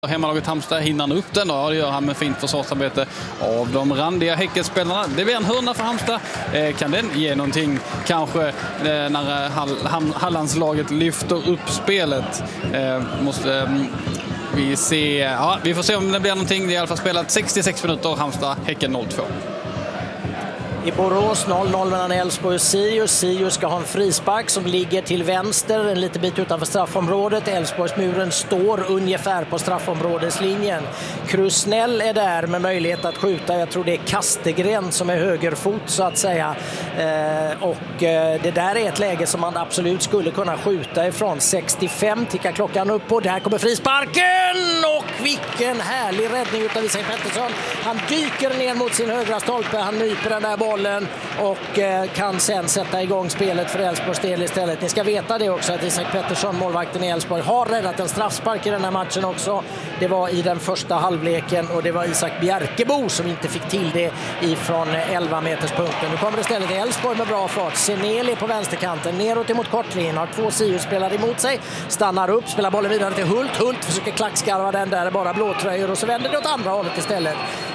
Hemmalaget Halmstad hinner han upp den då. Det gör han med fint försvarsarbete av de randiga Häckenspelarna. Det blir en hörna för Halmstad. Kan den ge någonting kanske när Hallandslaget lyfter upp spelet? Måste vi se. Ja, vi får se om det blir någonting. Det är i alla fall spelat 66 minuter. Halmstad, Häcken 0-2. I Borås 0-0 mellan Elfsborg och Sirius. Sirius ska ha en frispark som ligger till vänster, en liten bit utanför straffområdet. Elfsborgsmuren står ungefär på straffområdeslinjen. Krusnell är där med möjlighet att skjuta. Jag tror det är Kastegren som är högerfot så att säga. Det där är ett läge som man absolut skulle kunna skjuta ifrån. 65 tickar klockan upp och där kommer frisparken! Och vilken härlig räddning utav Isak Pettersson. Han dyker ner mot sin högra stolpe. Han nyper den där bollen och kan sen sätta igång spelet för Elfsborgs del istället. Ni ska veta det också att Isak Pettersson, målvakten i Elfsborg, har räddat en straffspark i den här matchen också. Det var i den första halvleken och det var Isak Bjerkebo som inte fick till det ifrån 11-meterspunkten. Nu kommer det istället Elfsborg med bra fart. Seneli på vänsterkanten, neråt emot kortlinjen, har två Sirius-spelare emot sig, stannar upp, spelar bollen vidare till Hult. Hult försöker klackskarva den där, bara blåtröjor och så vänder det åt andra hållet istället.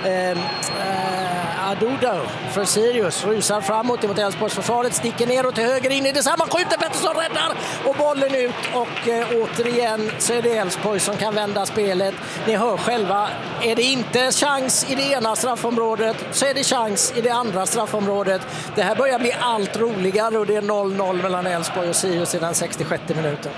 Adudo för Sirius rusar framåt emot Elfsborgsförsvaret, sticker neråt till höger in i detsamma, skjuter, Pettersson räddar och bollen ut och återigen så är det Elfsborg som kan vända spelet. Ni hör själva, är det inte chans i det ena straffområdet så är det chans i det andra straffområdet. Det här börjar bli allt roligare och det är 0-0 mellan Elfsborg och Sirius i den 66 minuten.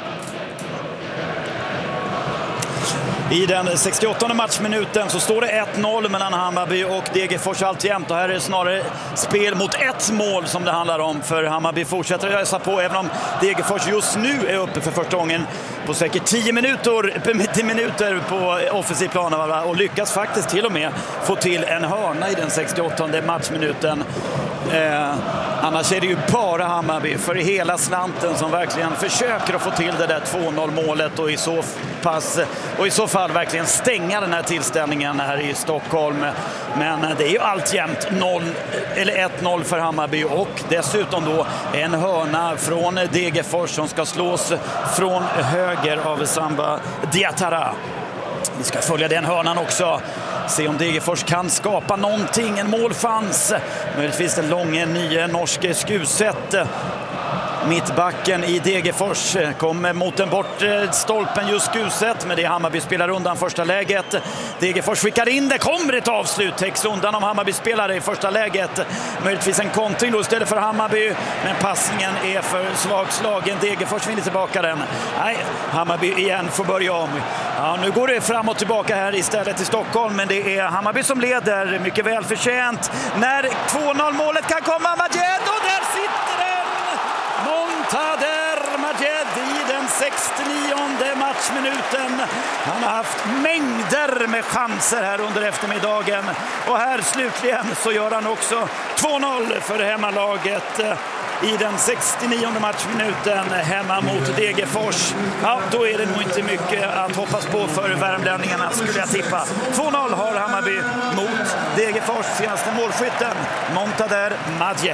I den 68:e matchminuten så står det 1-0 mellan Hammarby och Degerfors alltjämt. Och här är det snarare spel mot ett mål som det handlar om. För Hammarby fortsätter att ösa på även om Degerfors just nu är uppe för första gången på säkert 10 minuter på offensiv plan och lyckas faktiskt till och med få till en hörna i den 68:e matchminuten. Annars är det ju bara Hammarby för hela slanten som verkligen försöker att få till det där 2-0-målet och i så fall verkligen stänga den här tillställningen här i Stockholm. Men det är ju alltjämt 1-0 för Hammarby och dessutom då en hörna från Degerfors som ska slås från höger av Samba Diatara. Vi ska följa den hörnan också. Se om Degerfors kan skapa någonting. En målchans. Möjligtvis den långa nya norske Skuset. Mittbacken i Degerfors kommer mot den bort stolpen just Skuset, men det är Hammarby spelar undan första läget. Degerfors skickar in det, kommer ett avslut, täcks undan om Hammarby spelare i första läget. Möjligtvis en kontring då istället för Hammarby, men passningen är för svagslagen. Degerfors vinner tillbaka den. Nej, Hammarby igen får börja om. Ja, nu går det fram och tillbaka här istället i Stockholm, men det är Hammarby som leder, mycket väl förtjänt. När 2-0-målet kan komma, Majed, och där sitter den! Montader Majed i den 69:e matchminuten. Han har haft mängder med chanser här under eftermiddagen. Och här slutligen så gör han också 2-0 för hemmalaget i den 69:e matchminuten hemma mot Degerfors. Ja, då är det nog inte mycket att hoppas på för värmlänningarna, skulle jag tippa. 2-0 har Hammarby mot Degerfors, senaste målskytten Montader Majed.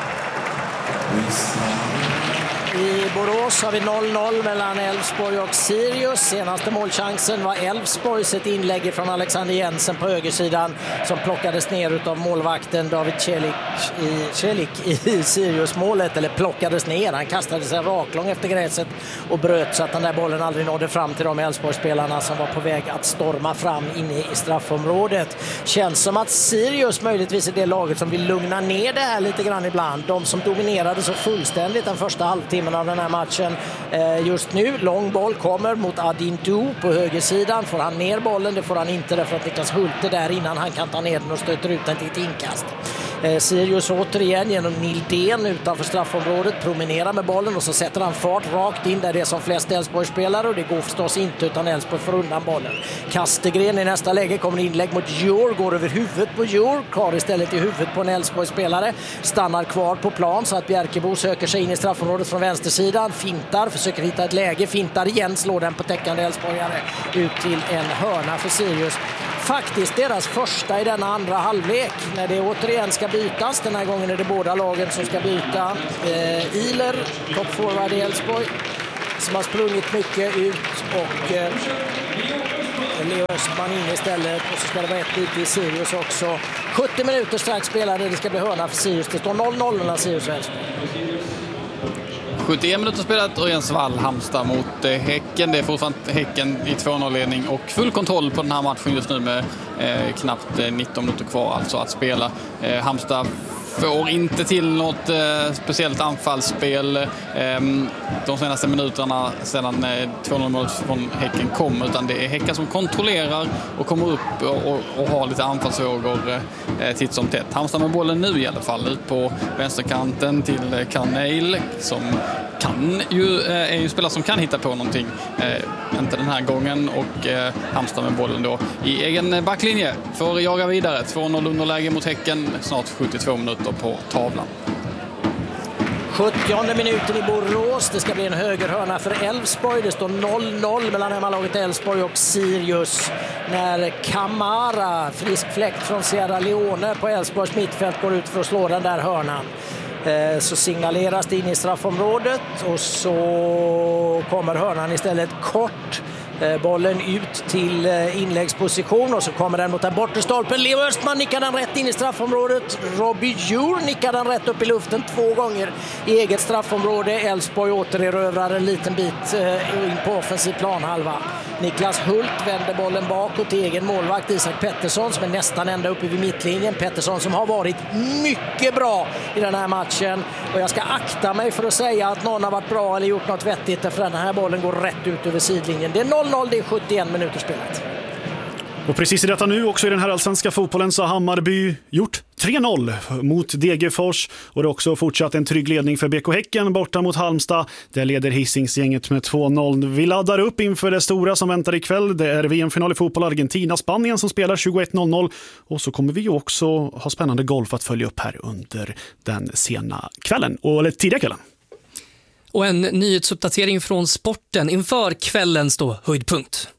I Borås har vi 0-0 mellan Elfsborg och Sirius. Senaste målchansen var Elfsborgs, ett inlägg från Alexander Jensen på högersidan som plockades ner av målvakten David Celik i Sirius-målet. Eller plockades ner, han kastade sig raklång efter gräset och bröt så att den där bollen aldrig nådde fram till de Elfsborgsspelarna som var på väg att storma fram inne i straffområdet. Känns som att Sirius möjligtvis är det laget som vill lugna ner det här lite grann ibland. De som dominerade så fullständigt den första halvtimmen av den här matchen. Just nu, lång boll kommer mot Adin Du på högersidan. Får han ner bollen? Det får han inte, därför att Niklas Hult är där innan han kan ta ner den och stöter ut den till ett inkast. Sirius återigen genom Nildén utanför straffområdet, promenerar med bollen och så sätter han fart rakt in där det är som flest Elfsborgsspelare, och det går förstås inte utan Elfsborg får undan bollen. Kastegren i nästa läge, kommer inlägg mot Djur, går över huvudet på Djur, kvar istället i huvudet på en Elfsborgsspelare, stannar kvar på plan så att Bjerkebo söker sig in i straffområdet från vänstersidan, fintar, försöker hitta ett läge, fintar igen, slår den på täckande Elfsborgare ut till en hörna för Sirius. Faktiskt deras första i denna andra halvlek när det återigen ska bytas. Den här gången är det båda lagen som ska byta. Iler, toppforward i Elfsborg, som har sprungit mycket ut och Leo Östman in istället och så ska det vara ett byte i Sirius också. 70 minuter strax spelade, det ska bli hörna för Sirius. Det står 0-0 mellan Sirius och Elfsborg. 71 minuter spelat och Jens Wall Halmstad mot Häcken. Det är fortfarande Häcken i 2-0-ledning och full kontroll på den här matchen just nu med knappt 19 minuter kvar alltså att spela. Halmstad får inte till något speciellt anfallsspel de senaste minuterna sedan 2-0-målet från Häcken kom, utan det är Häcken som kontrollerar och kommer upp och har lite anfallsvågor titt som tätt. Halmstad med bollen nu i alla fall ut på vänsterkanten till Carneil som är ju spelare som kan hitta på någonting. Inte den här gången och Halmstad med bollen då i egen backlinje för att jaga vidare. 2-0 underläge mot Häcken, snart 72 minuter på tavlan. 70:e minuten i Borås. Det ska bli en högerhörna för Elfsborg. Det står 0-0 mellan hemmalaget Elfsborg och Sirius när Camara, frisk fläkt från Sierra Leone på Elfsborgs mittfält, går ut för att slå den där hörnan. Så signaleras det in i straffområdet och så kommer hörnan istället kort. Bollen ut till inläggsposition och så kommer den mot den bortre stolpen. Leo Östman nickar den rätt in i straffområdet. Robbie Djur nickar den rätt upp i luften 2 gånger i eget straffområde. Elfsborg återerövrar en liten bit in på offensiv planhalva. Niklas Hult vänder bollen bakåt till egen målvakt Isak Pettersson som är nästan ända uppe vid mittlinjen. Pettersson som har varit mycket bra i den här matchen. Och jag ska akta mig för att säga att någon har varit bra eller gjort något vettigt, för den här bollen går rätt ut över sidlinjen. Det är 0-0, det är 71 minuter spelat. Och precis i detta nu också i den här allsvenska fotbollen så har Hammarby gjort 3-0 mot Degerfors och det är också fortsatt en trygg ledning för BK Häcken borta mot Halmstad. Där leder Hisingsgänget med 2-0. Vi laddar upp inför det stora som väntar ikväll. Det är VM-final i fotboll Argentina-Spanien som spelar 21.00 och så kommer vi ju också ha spännande golf att följa upp här under den sena kvällen, eller tidiga kvällen. Och en nyhetsuppdatering från sporten inför kvällens då höjdpunkt.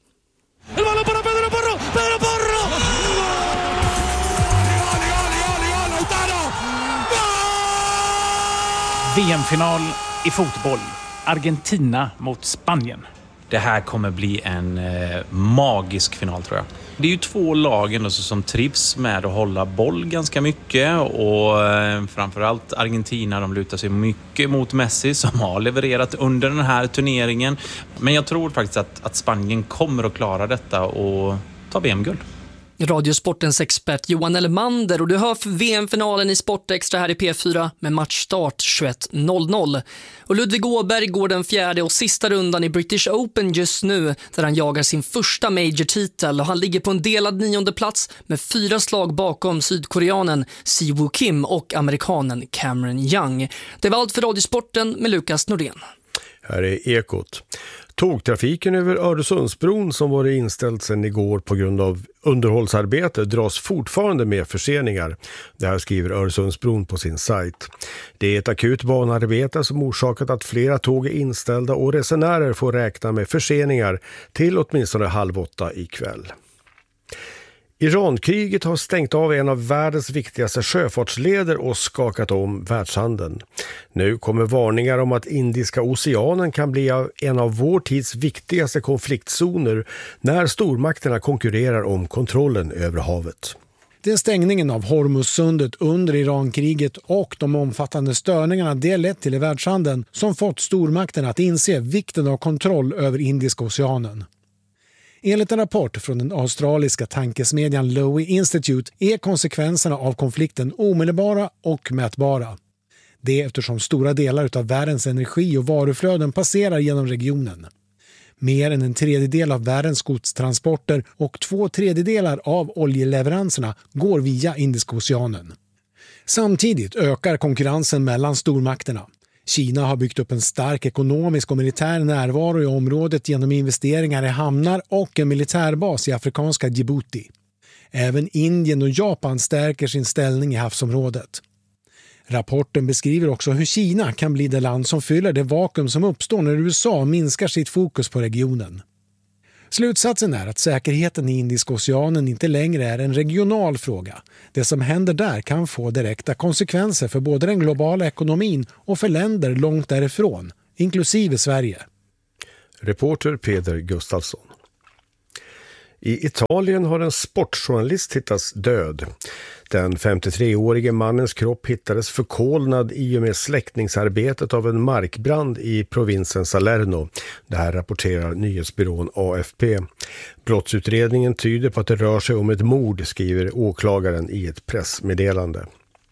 VM-final i fotboll. Argentina mot Spanien. Det här kommer bli en magisk final tror jag. Det är ju 2 lagen som trivs med att hålla boll ganska mycket och framförallt Argentina, de lutar sig mycket mot Messi som har levererat under den här turneringen. Men jag tror faktiskt att Spanien kommer att klara detta och ta VM-guld. Radiosportens expert Johan Elmander och du hör VM-finalen i Sportextra här i P4 med matchstart 21.00. Och Ludvig Åberg går den 4:e och sista rundan i British Open just nu där han jagar sin första major-titel och han ligger på en delad 9:e plats med 4 slag bakom sydkoreanen Siwoo Kim och amerikanen Cameron Young. Det var allt för Radiosporten med Lukas Nordén. Här är Ekot. Tågtrafiken över Öresundsbron som var inställd sedan igår på grund av underhållsarbete dras fortfarande med förseningar. Det här skriver Öresundsbron på sin sajt. Det är ett akut banarbete som orsakat att flera tåg är inställda och resenärer får räkna med förseningar till åtminstone 7:30 ikväll. Irankriget har stängt av en av världens viktigaste sjöfartsleder och skakat om världshandeln. Nu kommer varningar om att Indiska oceanen kan bli en av vår tids viktigaste konfliktzoner när stormakterna konkurrerar om kontrollen över havet. Det är stängningen av Hormuzsundet under Irankriget och de omfattande störningarna det lett till i världshandeln som fått stormakterna att inse vikten av kontroll över Indiska oceanen. Enligt en rapport från den australiska tankesmedjan Lowy Institute är konsekvenserna av konflikten omedelbara och mätbara. Det är eftersom stora delar av världens energi- och varuflöden passerar genom regionen. Mer än 1/3 av världens godstransporter och 2/3 av oljeleveranserna går via Indiska oceanen. Samtidigt ökar konkurrensen mellan stormakterna. Kina har byggt upp en stark ekonomisk och militär närvaro i området genom investeringar i hamnar och en militärbas i afrikanska Djibouti. Även Indien och Japan stärker sin ställning i havsområdet. Rapporten beskriver också hur Kina kan bli det land som fyller det vakuum som uppstår när USA minskar sitt fokus på regionen. Slutsatsen är att säkerheten i Indiska oceanen inte längre är en regional fråga. Det som händer där kan få direkta konsekvenser för både den globala ekonomin och för länder långt därifrån, inklusive Sverige. Reporter Peder Gustafsson. I Italien har en sportjournalist hittats död. Den 53-årige mannens kropp hittades förkolnad i och med släckningsarbetet av en markbrand i provinsen Salerno. Det här rapporterar nyhetsbyrån AFP. Brottsutredningen tyder på att det rör sig om ett mord, skriver åklagaren i ett pressmeddelande.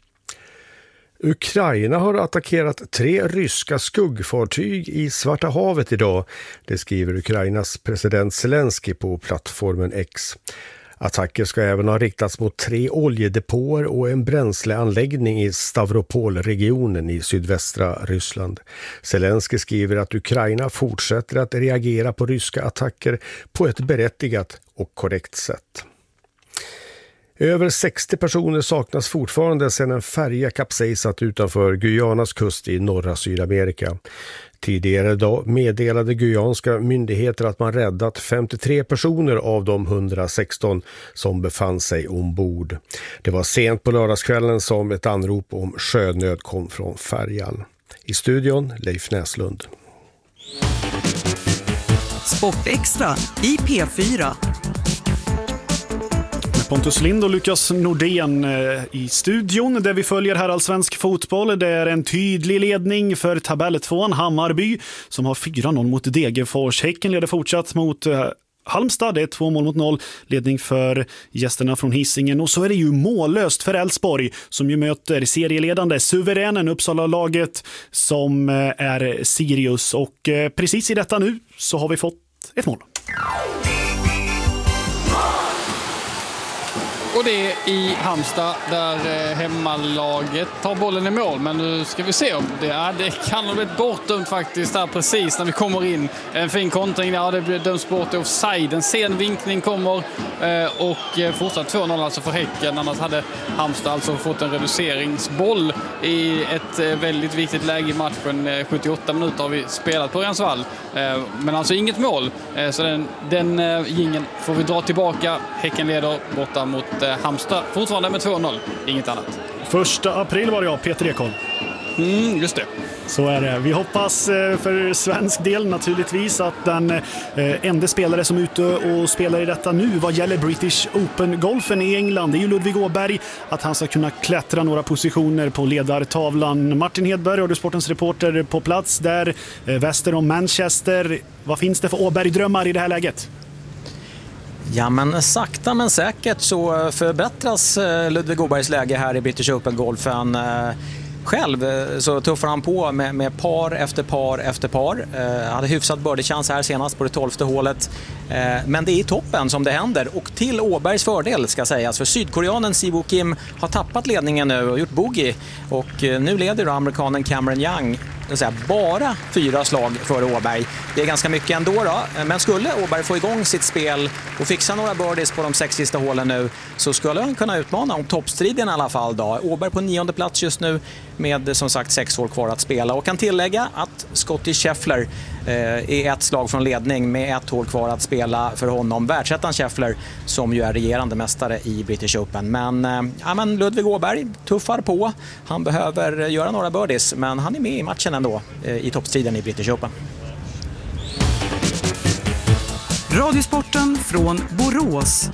Ukraina har attackerat 3 ryska skuggfartyg i Svarta havet idag. Det skriver Ukrainas president Zelensky på plattformen X. Attacker ska även ha riktats mot 3 oljedepåer och en bränsleanläggning i Stavropol-regionen i sydvästra Ryssland. Zelensky skriver att Ukraina fortsätter att reagera på ryska attacker på ett berättigat och korrekt sätt. Över 60 personer saknas fortfarande sedan en färja kapsejsat utanför Guyanas kust i norra Sydamerika. Tidigare idag meddelade guyanska myndigheter att man räddat 53 personer av de 116 som befann sig ombord. Det var sent på lördagskvällen som ett anrop om sjönöd kom från färjan. I studion Leif Näslund. Sportextra i P4. Pontus Lind och Lukas Nordén i studion där vi följer här allsvensk fotboll. Det är en tydlig ledning för tabelltvåan Hammarby som har 4-0 mot Degerfors. Häcken leder fortsatt mot Halmstad, det är 2-0 ledning för gästerna från Hisingen. Och så är det ju mållöst för Elfsborg som ju möter serieledande suveränen Uppsala-laget som är Sirius. Och precis i detta nu så har vi fått ett mål. Och det är i Halmstad där hemmalaget tar bollen i mål. Men nu ska vi se om det kan ha blivit bortdömt faktiskt där precis när vi kommer in. En fin kontring där, det blir döms bort i offside. En sen vinkning kommer och fortsatt 2-0 alltså för Häcken. Annars hade Halmstad alltså fått en reduceringsboll i ett väldigt viktigt läge i matchen. 78 minuter har vi spelat på Rensvall. Men alltså inget mål. Så den gingen får vi dra tillbaka. Häcken leder borta mot Halmstad. Fortfarande med 2-0. Inget annat. 1 april var det Peter Ekholm. Just det. Så är det. Vi hoppas för svensk del naturligtvis att den enda spelare som är ute och spelar i detta nu vad gäller British Open-golfen i England, det är ju Ludvig Åberg, att han ska kunna klättra några positioner på ledartavlan. Martin Hedberg, Radiosportens reporter på plats där väster om Manchester. Vad finns det för Åberg-drömmar i det här läget? Ja, men sakta men säkert så förbättras Ludvig Åbergs läge här i British Open-golfen. Själv så tuffar han på med par efter par efter par. Hade hyfsat birdie-chans här senast på det 12:e hålet. Men det är i toppen som det händer. Och till Åbergs fördel ska sägas. För sydkoreanen Siwoo Kim har tappat ledningen nu och gjort bogey. Och nu leder amerikanen Cameron Young bara 4 slag före Åberg. Det är ganska mycket ändå då. Men skulle Åberg få igång sitt spel och fixa några birdies på de 6 sista hålen nu så skulle han kunna utmana om toppstriden i alla fall då. Åberg på 9:e plats just nu med som sagt 6 år kvar att spela. Och kan tillägga att Scottie Scheffler är ett slag från ledning med 1 år kvar att spela för honom. Världsettan Scheffler som ju är regerande mästare i British Open. Men Ludvig Åberg tuffar på. Han behöver göra några birdies men han är med i matchen ändå i toppstriden i British Open. Radiosporten från Borås.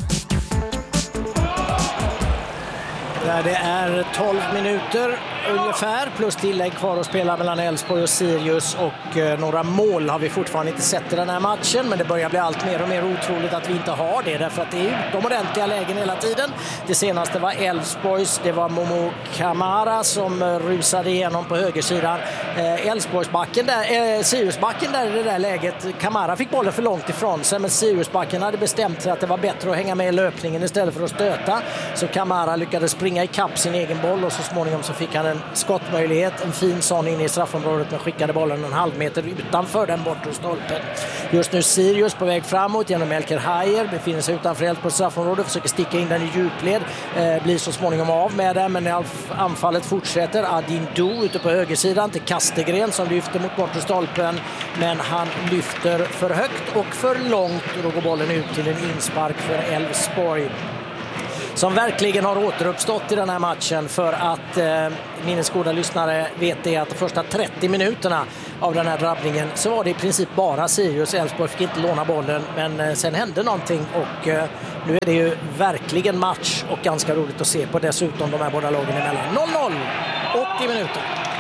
Där det är 12 minuter ungefär plus tillägg kvar att spela mellan Elfsborg och Sirius och några mål har vi fortfarande inte sett i den här matchen, men det börjar bli allt mer och mer otroligt att vi inte har det därför att det är utomordentliga lägen hela tiden. Det senaste var Elfsborgs, det var Momo Kamara som rusade igenom på högersidan. Elfsborgsbacken där, Siriusbacken där i det där läget, Kamara fick bollen för långt ifrån sig men Siriusbacken hade bestämt sig att det var bättre att hänga med i löpningen istället för att stöta, så Kamara lyckades springa i kapp sin egen boll och så småningom så fick han en skottmöjlighet, en fin sån in i straffområdet men skickade bollen en halv meter utanför den bortre stolpen. Just nu Sirius på väg framåt genom Melker Hayer, befinner sig utanför helt på straffområdet, försöker sticka in den i djupled, blir så småningom av med den men anfallet fortsätter. Adin Do ute på högersidan till Kastegren som lyfter mot bortre stolpen men han lyfter för högt och för långt och då går bollen ut till en inspark för Elfsborg. som verkligen har återuppstått i den här matchen, för att minnesgoda lyssnare vet det att de första 30 minuterna av den här drabbningen så var det i princip bara Sirius. Elfsborg fick inte låna bollen, men sen hände någonting och nu är det ju verkligen match och ganska roligt att se på, dessutom de här båda lagen emellan. 0-0, 80 minuter.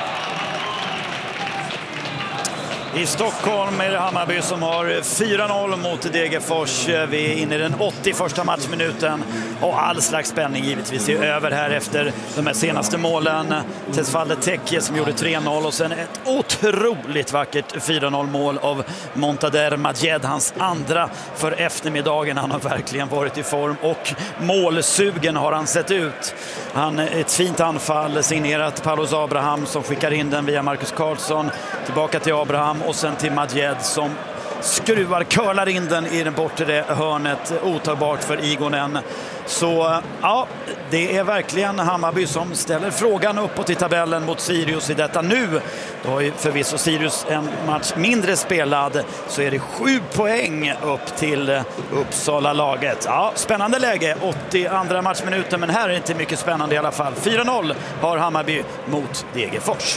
I Stockholm är det Hammarby som har 4-0 mot Degerfors. Vi är inne i den 81:a matchminuten och all slags spänning givetvis är över här efter de här senaste målen. Tesfalde Tekke som gjorde 3-0 och sen ett otroligt vackert 4-0 mål av Montader Majed, hans andra för eftermiddagen. Han har verkligen varit i form och målsugen har han sett ut. Ett fint anfall signerat Paulus Abraham som skickar in den via Marcus Karlsson tillbaka till Abraham och sen till Majed som curlar in den i den bortre hörnet, otagbart för Igonen. Så ja, det är verkligen Hammarby som ställer frågan uppåt i tabellen mot Sirius i detta nu. Då har ju förvisso Sirius en match mindre spelad, så är det 7 poäng upp till Uppsala-laget. Ja, spännande läge, 82:a matchminuten, men här är det inte mycket spännande i alla fall. 4-0 har Hammarby mot Degerfors.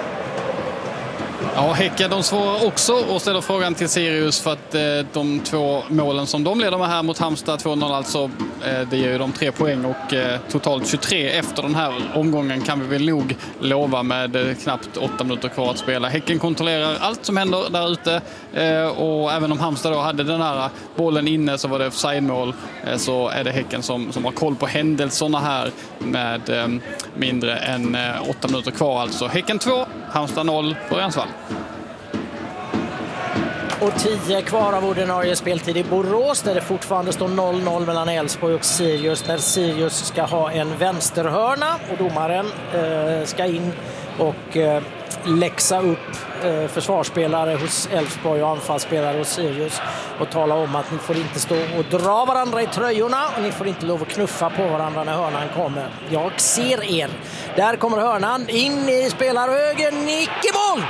Ja, Häcken de svarar också och ställer frågan till Sirius, för att de 2 målen som de leder med här mot Halmstad 2-0 alltså, det ger ju de 3 poäng och totalt 23 efter den här omgången kan vi väl nog lova med knappt 8 minuter kvar att spela. Häcken kontrollerar allt som händer där ute och även om Halmstad då hade den här bollen inne så var det offside-mål, så är det Häcken som har koll på händelserna här med mindre än 8 minuter kvar alltså. Häcken 2, Halmstad 0 på Örjansvall. Och 10 kvar av ordinarie speltid i Borås där det fortfarande står 0-0 mellan Elfsborg och Sirius, när Sirius ska ha en vänsterhörna och domaren ska in och läxa upp försvarsspelare hos Elfsborg och anfallsspelare hos Sirius och tala om att ni får inte stå och dra varandra i tröjorna och ni får inte lov att knuffa på varandra när hörnan kommer. Jag ser er. Där kommer hörnan in i spelarhögen. Nickemål!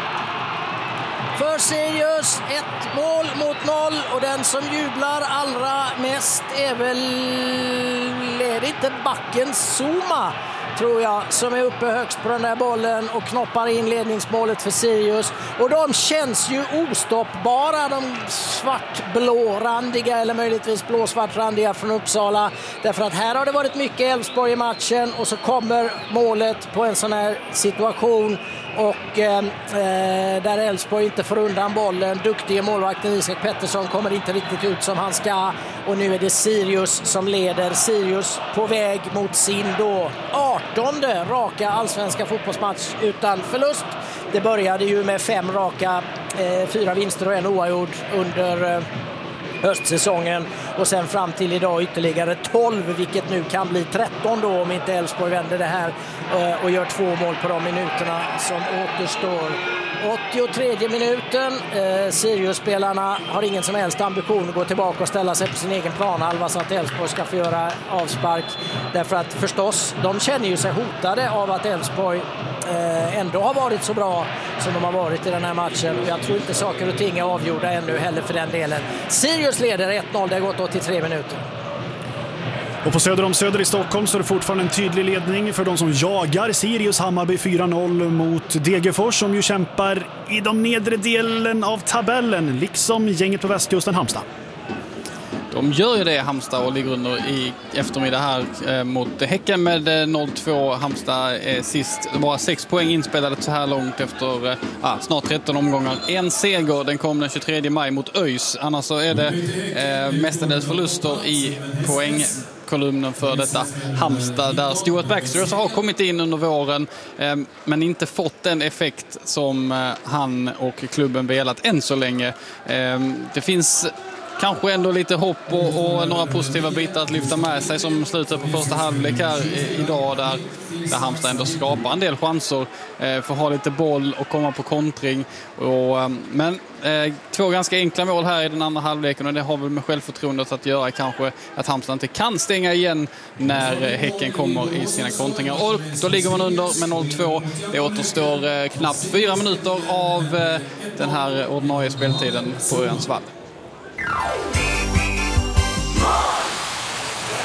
För Sirius, 1 mål mot 0 och den som jublar allra mest är väl inte backen Zuma, tror jag, som är uppe högst på den där bollen och knoppar in ledningsmålet för Sirius. Och de känns ju ostoppbara, de svartblårandiga eller möjligtvis blåsvartrandiga från Uppsala. Därför att här har det varit mycket Elfsborg i matchen och så kommer målet på en sån här situation. Och där Elfsborg inte får undan bollen. Duktige målvakten Isak Pettersson kommer inte riktigt ut som han ska. Och nu är det Sirius som leder. Sirius på väg mot sin då 18:e raka allsvenska fotbollsmatch utan förlust. Det började ju med 5 raka, 4 vinster och 1 oavgjord under höstsäsongen och sen fram till idag ytterligare 12, vilket nu kan bli 13 då om inte Elfsborg vänder det här och gör 2 mål på de minuterna som återstår. 83 minuten. Sirius-spelarna har ingen som helst ambition att gå tillbaka och ställa sig på sin egen planhalva så att Elfsborg ska få göra avspark. Därför att förstås, de känner ju sig hotade av att Elfsborg ändå har varit så bra som de har varit i den här matchen. Jag tror inte saker och ting är avgjorda ännu heller för den delen. Sirius leder 1-0, det har gått 83 minuter. Och på Söder om Söder i Stockholm så är det fortfarande en tydlig ledning för de som jagar Sirius. Hammarby 4-0 mot Degerfors som ju kämpar i de nedre delen av tabellen, liksom gänget på västkusten Halmstad. De gör ju det, Halmstad, och ligger under i eftermiddag här mot Häcken med 0-2. Halmstad är sist, bara 6 poäng inspelade så här långt efter snart 13 omgångar. En seger, den kom den 23 maj mot ÖIS. Annars så är det mestadels förluster i poängkolumnen för detta Halmstad, där Stuart Baxter har kommit in under våren men inte fått den effekt som han och klubben velat än så länge. Det finns kanske ändå lite hopp och några positiva bitar att lyfta med sig som slutar på första halvlek här idag där Halmstad ändå skapar en del chanser för att ha lite boll och komma på kontring. Men 2 ganska enkla mål här i den andra halvleken och det har väl med självförtroendet att göra kanske att Halmstad inte kan stänga igen när Häcken kommer i sina kontringar. Och då ligger man under med 0-2. Det återstår knappt 4 minuter av den här ordinarie speltiden på Örjansvall.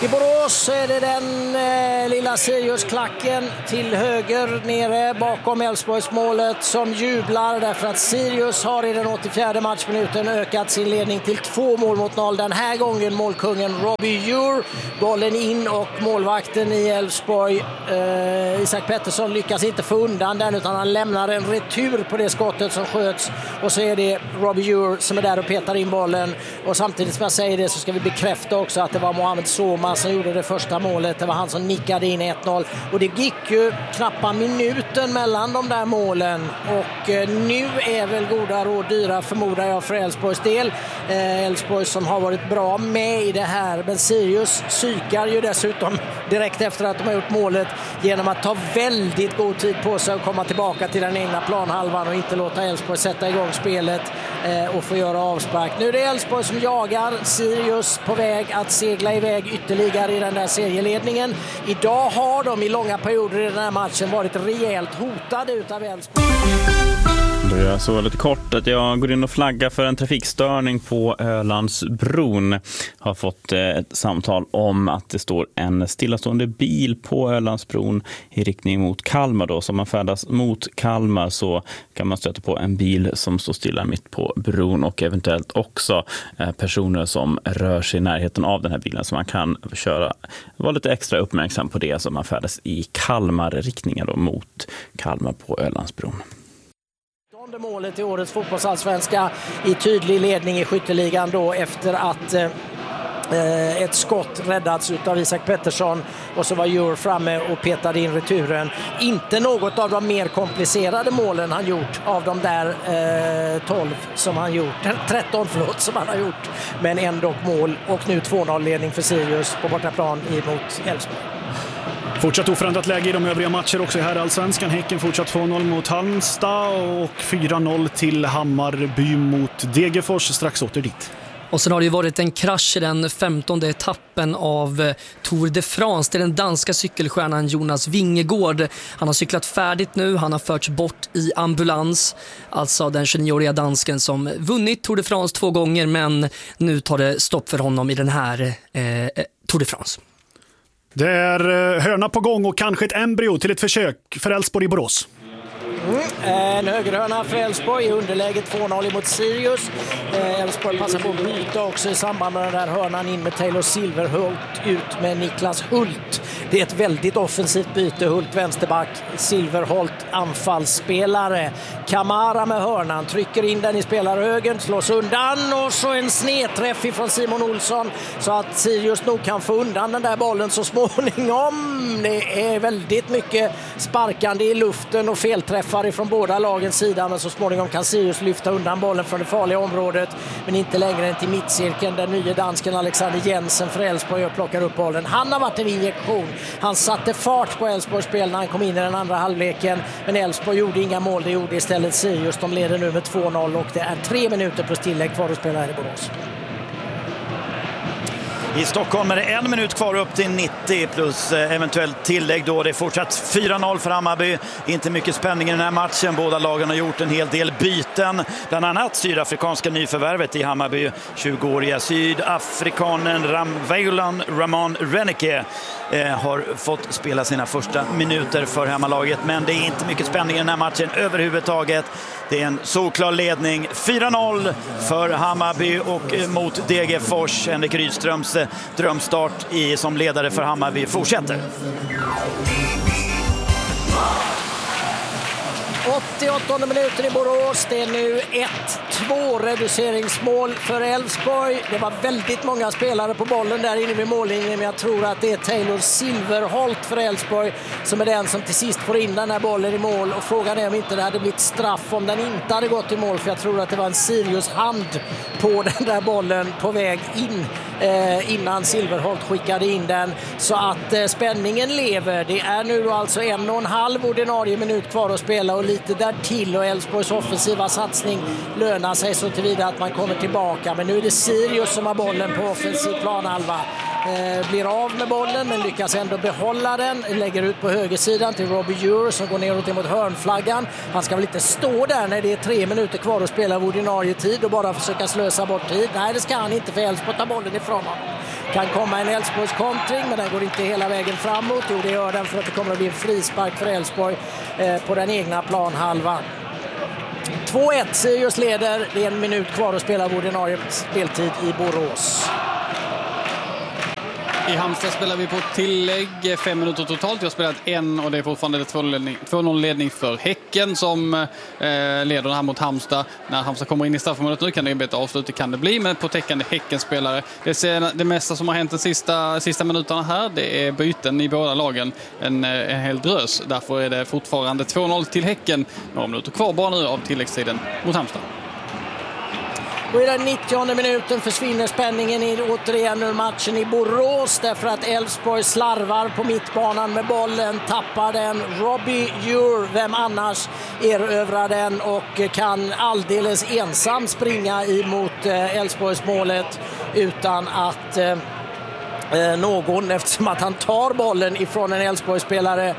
I Borås så är det den lilla Sirius-klacken till höger nere bakom Elfsborgsmålet som jublar därför att Sirius har i den 84:e matchminuten ökat sin ledning till 2 mål mot 0. Den här gången målkungen Robbie Djur. Bollen in och målvakten i Elfsborg, Isak Pettersson, lyckas inte få undan den utan han lämnar en retur på det skottet som sköts. Och så är det Robbie Djur som är där och petar in bollen. Och samtidigt som jag säger det så ska vi bekräfta också att det var Mohamed Soma som gjorde det första målet. Det var han som nickade in 1-0. Och det gick ju knappt minuten mellan de där målen. Och nu är väl goda råd dyra, förmodar jag, för Elfsborgs del. Elfsborg som har varit bra med i det här. Men Sirius psykar ju dessutom direkt efter att de har gjort målet genom att ta väldigt god tid på sig och komma tillbaka till den egna planhalvan och inte låta Elfsborg sätta igång spelet och få göra avspark. Nu är det Elfsborg som jagar, Sirius på väg att segla iväg ytterligare i den där serieledningen. Idag har de i långa perioder i den här matchen varit rejält hotade utav Elfsborg. Då gör jag så lite kort att jag går in och flaggar för en trafikstörning på Ölandsbron. Har fått ett samtal om att det står en stillastående bil på Ölandsbron i riktning mot Kalmar. Då. Så om man färdas mot Kalmar så kan man stöta på en bil som står stilla mitt på bron och eventuellt också personer som rör sig i närheten av den här bilen. Så man kan köra, vara lite extra uppmärksam på det som man färdas i Kalmar-riktningen då, mot Kalmar på Ölandsbron. Målet i årets fotbollsallsvenska i tydlig ledning i skytteligan då efter att ett skott räddats av Isak Pettersson och så var Djur framme och petade in returen. Inte något av de mer komplicerade målen han gjort av de där 12 som han gjort, 13 som han har gjort, men ändå mål och nu 2-0-ledning för Sirius på bortaplan emot Elfsborg. Fortsatt oförändrat läge i de övriga matcher också här i Allsvenskan. Häcken fortsatt 2-0 mot Halmstad och 4-0 till Hammarby mot Degerfors. Strax åter dit. Och sen har det ju varit en krasch i den 15:e etappen av Tour de France. Det är den danska cykelstjärnan Jonas Vingegaard. Han har cyklat färdigt nu. Han har förts bort i ambulans. Alltså den 29-åriga dansken som vunnit Tour de France 2 gånger. Men nu tar det stopp för honom i den här Tour de France. Det är hörna på gång och kanske ett embryo till ett försök för Elfsborg i Borås. En högerhörna för Elfsborg i underläget 2-0 mot Sirius. Elfsborg passar på att byta också i samband med den där hörnan in med Taylor Silverhult ut med Niklas Hult. Det är ett väldigt offensivt byte. Hult vänsterback, Silverhult anfallsspelare. Kamara med hörnan, trycker in den i spelarhögen, slås undan och så en snedträff ifrån Simon Olsson så att Sirius nog kan få undan den där bollen så småningom. Det är väldigt mycket sparkande i luften och felträffar ifrån båda lagens sida, men så småningom kan Sirius lyfta undan bollen från det farliga området, men inte längre än till mittcirkeln. Den nya dansken Alexander Jensen för Elfsborg plockar upp bollen. Han har varit en injektion. Han satte fart på Elfsborgs spel när han kom in i den andra halvleken, men Elfsborg gjorde inga mål. Det gjorde istället Sirius. De leder nu med 2-0 och det är 3 minuter plus tillägg kvar att spela här i Borås. I Stockholm är det 1 minut kvar upp till 90 plus eventuellt tillägg då. Det är fortsatt 4-0 för Hammarby. Inte mycket spänning i den här matchen. Båda lagen har gjort en hel del byten. Bland annat sydafrikanska nyförvärvet i Hammarby. 20-åriga sydafrikanen Ramon Reneke har fått spela sina första minuter för hemmalaget. Men det är inte mycket spänning i den här matchen överhuvudtaget. Det är en solklar ledning. 4-0 för Hammarby och mot Degerfors. Henrik Rydströms drömstart som ledare för Hammarby fortsätter. 88 minuter i Borås. Det är nu 1-2 reduceringsmål för Elfsborg. Det var väldigt många spelare på bollen där inne vid mållinjen, men jag tror att det är Taylor Silverholt för Elfsborg som är den som till sist får in den här bollen i mål. Och frågan är om inte det hade blivit straff om den inte hade gått i mål, för jag tror att det var en Sirius hand på den där bollen på väg in innan Silverholt skickade in den. Så att spänningen lever. Det är nu alltså 1,5 ordinarie minut kvar att spela och lite där till, och Elfsborgs offensiva satsning lönar sig så tillvida att man kommer tillbaka. Men nu är det Sirius som har bollen på offensiv planhalva blir av med bollen men lyckas ändå behålla den. Lägger ut på högersidan till Robbie Ure som går neråt mot hörnflaggan. Han ska väl inte stå där när det är 3 minuter kvar att spela av ordinarie tid och bara försöka slösa bort tid. Nej, det ska han inte, för Elfsborg tar bollen ifrån honom. Kan komma en Elfsborgs kontring, men den går inte hela vägen framåt. Jo, det gör den, för att det kommer att bli en frispark för Elfsborg på den egna planhalvan. 2-1, Sirius leder. Det är 1 minut kvar att spela av ordinarie speltid i Borås. I Halmstad spelar vi på tillägg, 5 minuter totalt. Jag har spelat 1 och det är fortfarande 2-0 ledning för Häcken som leder här mot Halmstad. När Halmstad kommer in i straffområdet nu kan det bli ett avslut, det kan det bli, men på täckande Häcken-spelare. Det mesta som har hänt de sista minuterna här, det är byten i båda lagen. En hel drös. Därför är det fortfarande 2-0 till Häcken. Några minuter kvar bara nu av tilläggstiden mot Halmstad. Och i den 90:e minuten försvinner spänningen återigen ur matchen i Borås, därför att Elfsborg slarvar på mittbanan med bollen, tappar den. Robbie Ure, vem annars, erövrar den och kan alldeles ensam springa emot Elfsborgs målet utan att någon, eftersom att han tar bollen ifrån en Elfsborgsspelare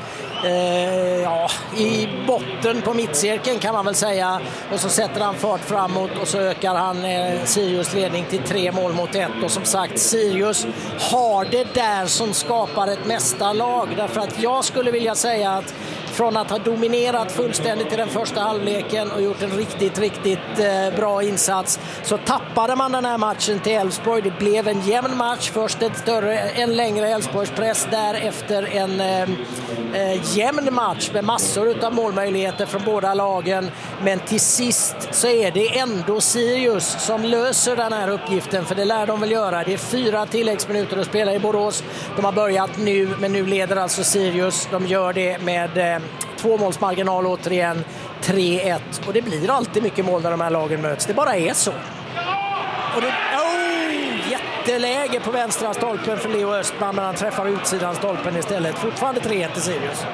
i botten på mittcirkeln kan man väl säga, och så sätter han fart framåt och så ökar han Sirius ledning till 3-1. Och som sagt, Sirius har det där som skapar ett mästarlag, därför att jag skulle vilja säga att från att ha dominerat fullständigt i den första halvleken och gjort en riktigt bra insats, så tappade man den här matchen till Elfsborg. Det blev en jämn match, först en längre Elfsborgspress, därefter en jämn match med massor av målmöjligheter från båda lagen, men till sist så är det ändå Sirius som löser den här uppgiften, för det lär de väl göra. Det är 4 tilläggsminuter att spela i Borås. De har börjat nu, men nu leder alltså Sirius. De gör det med 2 målsmarginal återigen, 3-1, och det blir alltid mycket mål när de här lagen möts. Det bara är så. Och det, jätteläge på vänstra stolpen för Leo Östman, men han träffar utsidan stolpen istället. Fortfarande 3-1 till Sirius.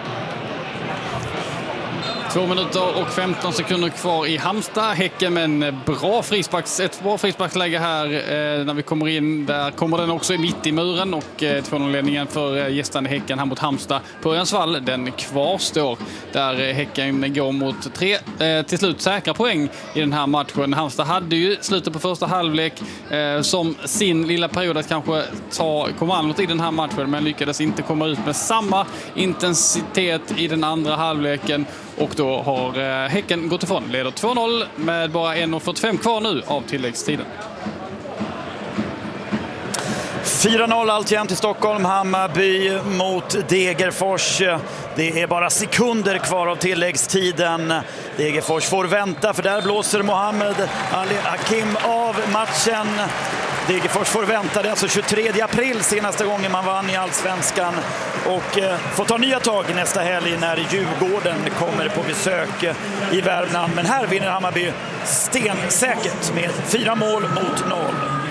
2 minuter och 15 sekunder kvar i Halmstad. Häcken med ett bra frisparksläge här när vi kommer in. Där kommer den också mitt i muren, och 2-0-ledningen för gästande Häcken här mot Halmstad på Örjansvall, den kvarstår. Där Häcken går mot 3 till slut säkra poäng i den här matchen. Halmstad hade ju slutet på första halvlek som sin lilla period att kanske ta kommandot i den här matchen, men lyckades inte komma ut med samma intensitet i den andra halvleken. Och då har Häcken gått ifrån, leder 2-0 med bara 1:45 kvar nu av tilläggstiden. 4-0 alltjämt i Stockholm. Hammarby mot Degerfors. Det är bara sekunder kvar av tilläggstiden. Degerfors får vänta, för där blåser Mohamed Ali Hakim av matchen. Degerfors får vänta. Det är alltså 23 april senaste gången man vann i Allsvenskan, och får ta nya tag nästa helg när Djurgården kommer på besök i Värmland. Men här vinner Hammarby stensäkert med 4 mål mot 0.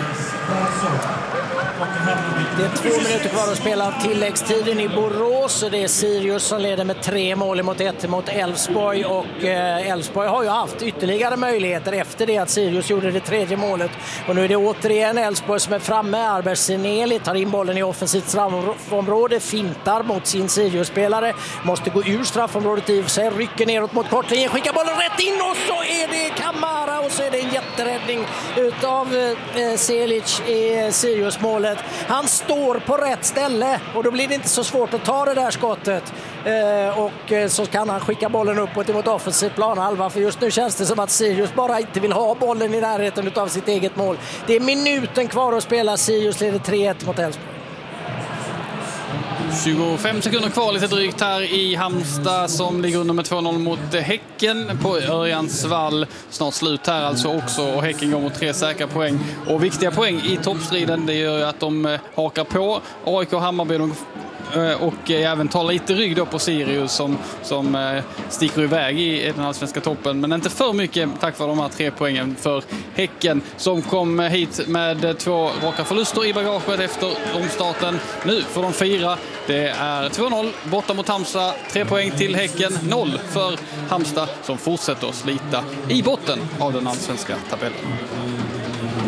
Det är 2 minuter kvar att spela tilläggstiden i Borås, och det är Sirius som leder med 3 mål mot 1 mot Elfsborg, och Elfsborg har ju haft ytterligare möjligheter efter det att Sirius gjorde det 3:e målet, och nu är det återigen Elfsborg som är framme. Arbersseneli tar in bollen i offensivt straffområde, fintar mot sin Sirius-spelare, måste gå ur straffområdet i sig, rycker neråt mot kortlinjen, skickar bollen rätt in, och så är det Kamara, och så är det en jätteräddning utav Selic i Sirius-målet. Han står på rätt ställe, och då blir det inte så svårt att ta det där skottet, och så kan han skicka bollen uppåt mot offensivt planhalva, för just nu känns det som att Sirius bara inte vill ha bollen i närheten av sitt eget mål. Det är minuten kvar att spela. Sirius leder 3-1 mot Elfsborg. 25 sekunder kvar lite drygt här i Halmstad som ligger under med 2-0 mot Häcken på Örjansvall. Snart slut här alltså också, och Häcken går mot 3 säkra poäng och viktiga poäng i toppstriden. Det gör ju att de hakar på AIK och Hammarby och även tar lite rygg då på Sirius som sticker iväg i den allsvenska toppen, men inte för mycket tack vare de här 3 poängen för Häcken som kom hit med 2 raka förluster i bagaget efter omstarten. Nu får de 4. Det är 2-0 borta mot Halmstad, 3 poäng till Häcken, 0 för Halmstad som fortsätter att slita i botten av den allsvenska tabellen.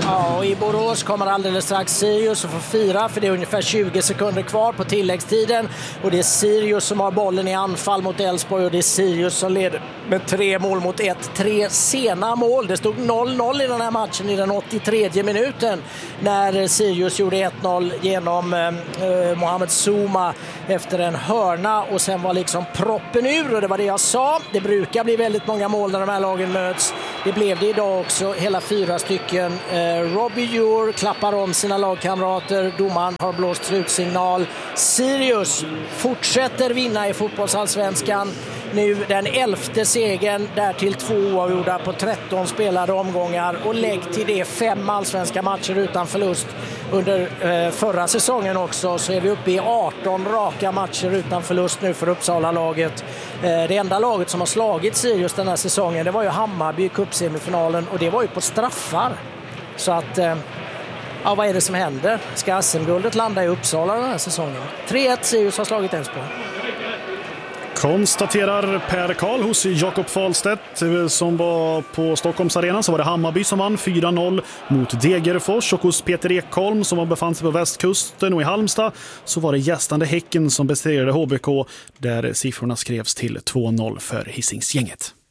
Ja, och i Borås kommer alldeles strax Sirius att få fira, för det är ungefär 20 sekunder kvar på tilläggstiden. Och det är Sirius som har bollen i anfall mot Elfsborg och det är Sirius som leder med 3 mål mot 1. 3 sena mål. Det stod 0-0 i den här matchen i den 83:e minuten när Sirius gjorde 1-0 genom Mohamed Souma efter en hörna, och sen var liksom proppen ur, och det var det jag sa. Det brukar bli väldigt många mål när de här lagen möts. Det blev det idag också, hela 4 stycken. Robbie Djur klappar om sina lagkamrater. Domaren har blåst slutsignal. Sirius fortsätter vinna i fotbollsallsvenskan. Nu den 11:e segern, därtill 2 oavgjorda på 13 spelade omgångar, och lägg till det 5 allsvenska matcher utan förlust under förra säsongen också, så är vi uppe i 18 raka matcher utan förlust nu för Uppsala-laget. Det enda laget som har slagit Sirius den här säsongen, det var ju Hammarby i cupsemifinalen, och det var ju på straffar. Så att, ja, vad är det som händer? Ska SM-guldet landa i Uppsala den här säsongen? 3-1 Sirius har slagit Elfsborg. Konstaterar Per Karl hos Jakob Fahlstedt som var på Stockholms arena. Så var det Hammarby som vann 4-0 mot Degerfors, och hos Peter Ekholm som befann sig på västkusten och i Halmstad så var det gästande Häcken som besegrade HBK där siffrorna skrevs till 2-0 för Hisingsgänget.